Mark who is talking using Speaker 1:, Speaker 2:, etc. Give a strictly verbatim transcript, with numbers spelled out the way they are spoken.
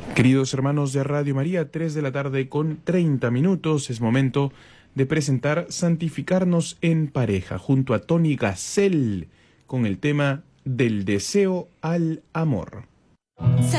Speaker 1: Queridos hermanos de Radio María, tres de la tarde con treinta minutos, es momento de presentar Santificarnos en Pareja, junto a Tony Gassel, con el tema del deseo al amor.